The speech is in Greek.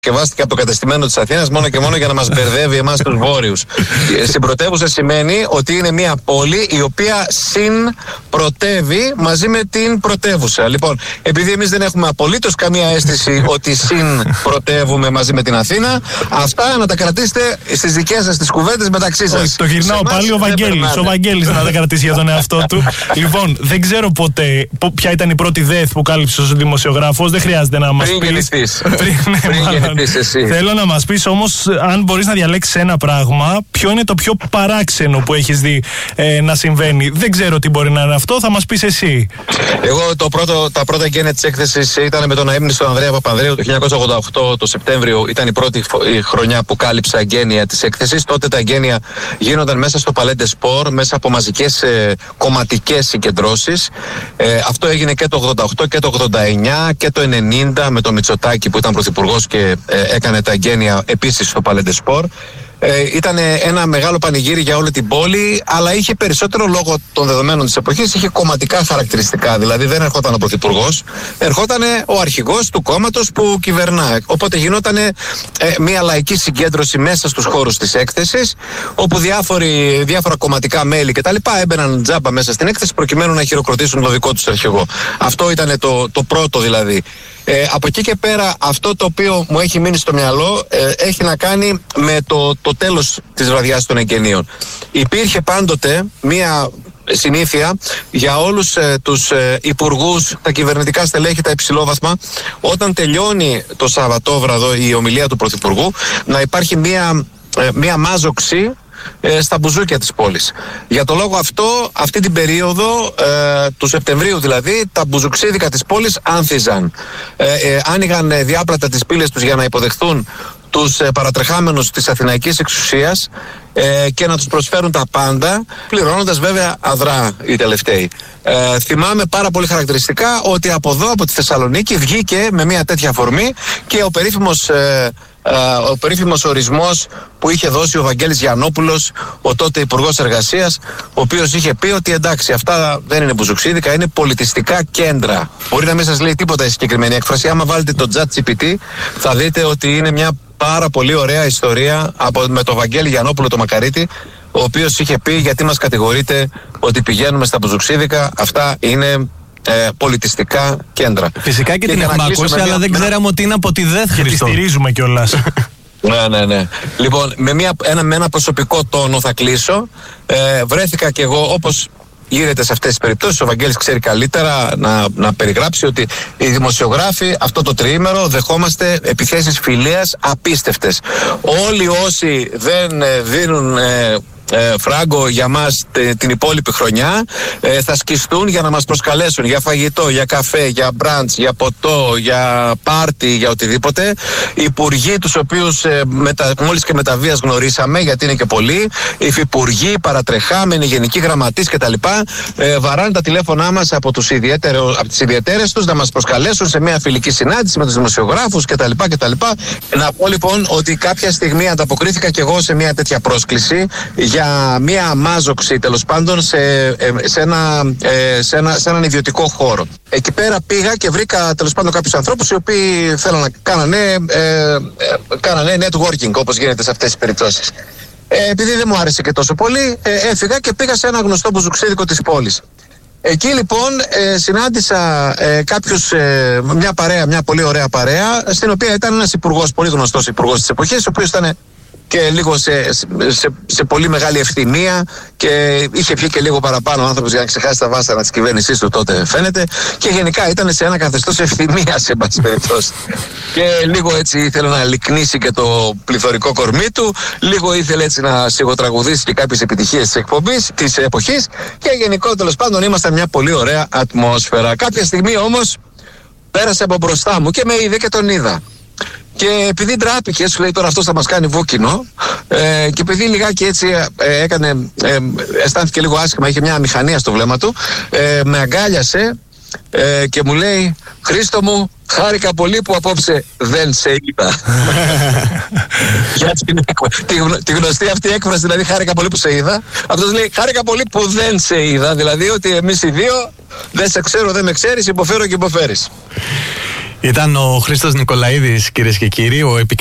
Κατασκευάστηκε από το κατεστημένο της Αθήνας μόνο και μόνο για να μας μπερδεύει εμάς τους βόρειους. Στην πρωτεύουσα σημαίνει ότι είναι μια πόλη η οποία συμπρωτεύει μαζί με την πρωτεύουσα. Λοιπόν, επειδή εμείς δεν έχουμε απολύτως καμία αίσθηση ότι συμπρωτεύουμε μαζί με την Αθήνα, αυτά να τα κρατήσετε στις δικές σας τις κουβέντες μεταξύ σας. Το γυρνάω πάλι ο Βαγγέλης. Ο Βαγγέλης να τα κρατήσει για τον εαυτό του. Λοιπόν, δεν ξέρω ποτέ ποια ήταν η πρώτη ΔΕΘ που κάλυψε ως δημοσιογράφος. Δεν χρειάζεται να μας πεις. Θέλω να μας πεις όμως, αν μπορείς να διαλέξεις ένα πράγμα, ποιο είναι το πιο παράξενο που έχεις δει να συμβαίνει. Δεν ξέρω τι μπορεί να είναι αυτό, θα μας πεις εσύ. Εγώ τα πρώτα γένεια της έκθεσης ήταν με τον αείμνηστο Ανδρέα Παπανδρέου το 1988, το Σεπτέμβριο. Ήταν η πρώτη χρονιά που κάλυψα γένεια της έκθεσης. Τότε τα γένεια γίνονταν μέσα στο Παλέντε Σπορ, μέσα από μαζικές κομματικές συγκεντρώσεις. Αυτό έγινε και το 88 και το 89 και το 90 με το Μητσοτάκη που ήταν πρωθυπουργός και έκανε τα εγγένεια επίσης στο Παλέντε Σπορ. Ήταν ένα μεγάλο πανηγύρι για όλη την πόλη, αλλά είχε περισσότερο, λόγω των δεδομένων της εποχής, είχε κομματικά χαρακτηριστικά. Δηλαδή δεν ερχόταν ο πρωθυπουργός, ερχόταν ο αρχηγός του κόμματος που κυβερνά. Οπότε γινόταν μια λαϊκή συγκέντρωση μέσα στους χώρους της έκθεσης, όπου διάφορα κομματικά μέλη κτλ. Έμπαιναν τζάμπα μέσα στην έκθεση προκειμένου να χειροκροτήσουν τον δικό τους αρχηγό. Αυτό ήταν το πρώτο δηλαδή. Από εκεί και πέρα, αυτό το οποίο μου έχει μείνει στο μυαλό έχει να κάνει με το τέλος της βραδιάς των εγγενείων. Υπήρχε πάντοτε μία συνήθεια για όλους τους υπουργούς, τα κυβερνητικά στελέχη, τα υψηλόβαθμα, όταν τελειώνει το Σαββατόβραδο η ομιλία του Πρωθυπουργού, να υπάρχει μία μάζοξη στα μπουζούκια της πόλης. Για το λόγο αυτό, αυτή την περίοδο του Σεπτεμβρίου δηλαδή, τα μπουζουξίδικα της πόλης άνθιζαν. Άνοιγαν διάπλατα τις πύλες τους για να υποδεχθούν τους παρατρεχάμενους της αθηναϊκής εξουσίας και να τους προσφέρουν τα πάντα, πληρώνοντας βέβαια αδρά οι τελευταίοι. Θυμάμαι πάρα πολύ χαρακτηριστικά ότι από εδώ, από τη Θεσσαλονίκη, βγήκε με μια τέτοια αφορμή και ο περίφημος ορισμός που είχε δώσει ο Βαγγέλης Γιαννόπουλος, ο τότε Υπουργός Εργασίας, ο οποίος είχε πει ότι εντάξει, αυτά δεν είναι μπουζουξίδικα, είναι πολιτιστικά κέντρα. Μπορεί να μην σας λέει τίποτα η συγκεκριμένη έκφραση. Άμα βάλετε το ChatGPT θα δείτε ότι είναι μια πάρα πολύ ωραία ιστορία με τον Βαγγέλη Γιαννόπουλο το Μακαρίτη, ο οποίος είχε πει γιατί μας κατηγορείτε ότι πηγαίνουμε στα μπουζουξίδικα, αυτά είναι πολιτιστικά κέντρα. Φυσικά και την έχουμε ακούσει, αλλά δεν ξέραμε ότι είναι από τη ΔΕΘ. Και τη στηρίζουμε κιόλας. Ναι. Λοιπόν, με ένα προσωπικό τόνο θα κλείσω. Βρέθηκα κι εγώ, όπως γίνεται σε αυτές τις περιπτώσεις, ο Βαγγέλης ξέρει καλύτερα να περιγράψει ότι οι δημοσιογράφοι αυτό το τριήμερο δεχόμαστε επιθέσεις φιλίας απίστευτες. Όλοι όσοι δεν δίνουν φράγκο για μας την υπόλοιπη χρονιά θα σκιστούν για να μας προσκαλέσουν για φαγητό, για καφέ, για μπραντς, για ποτό, για πάρτι, για οτιδήποτε. Υπουργοί τους οποίους μόλις και μεταβίας γνωρίσαμε, γιατί είναι και πολλοί, υφυπουργοί, παρατρεχάμενοι, γενικοί γραμματείς κτλ. Βαράνε τα τηλέφωνά μας από τις ιδιαιτέρες τους να μας προσκαλέσουν σε μια φιλική συνάντηση με τους δημοσιογράφους κτλ. Να πω λοιπόν ότι κάποια στιγμή ανταποκρίθηκα κι εγώ σε μια τέτοια πρόσκληση για μια μάζοξη τέλος πάντων σε έναν ιδιωτικό χώρο. Εκεί πέρα πήγα και βρήκα τέλος πάντων κάποιους ανθρώπους οι οποίοι θέλαν να κάνανε networking, όπως γίνεται σε αυτές τις περιπτώσεις. Επειδή δεν μου άρεσε και τόσο πολύ, έφυγα και πήγα σε ένα γνωστό μπουζουξίδικο της πόλης. Εκεί λοιπόν συνάντησα μια πολύ ωραία παρέα, στην οποία ήταν ένας υπουργός, πολύ γνωστός υπουργός της εποχής, ο οποίος ήταν και λίγο σε πολύ μεγάλη ευθυμία και είχε πιει και λίγο παραπάνω ο άνθρωπος για να ξεχάσει τα βάσανα της κυβέρνησής του τότε, φαίνεται, και γενικά ήταν σε ένα καθεστώς ευθυμίας σε πάση περιπτώσει. Και λίγο έτσι ήθελε να λυκνήσει και το πληθωρικό κορμί του, λίγο ήθελε έτσι να σιγοτραγουδήσει και κάποιες επιτυχίες της εκπομπής, της εποχής, και γενικότερα τέλος πάντων ήμασταν μια πολύ ωραία ατμόσφαιρα. Κάποια στιγμή όμως πέρασε από μπροστά μου και με είδε και τον είδα. Και επειδή ντράπηκε, σου λέει τώρα αυτός θα μας κάνει βούκινο, και επειδή λιγάκι έτσι αισθάνθηκε λίγο άσχημα, είχε μια αμηχανία στο βλέμμα του, με αγκάλιασε και μου λέει «Χρήστο μου, χάρηκα πολύ που απόψε δεν σε είδα». Για τη γνωστή αυτή έκφραση, δηλαδή χάρηκα πολύ που σε είδα, αυτός λέει «Χάρηκα πολύ που δεν σε είδα», δηλαδή ότι εμείς οι δύο δεν σε ξέρω, δεν με ξέρεις, υποφέρω και υποφέρεις. Ήταν ο Χρήστος Νικολαίδης, κυρίες και κύριοι, ο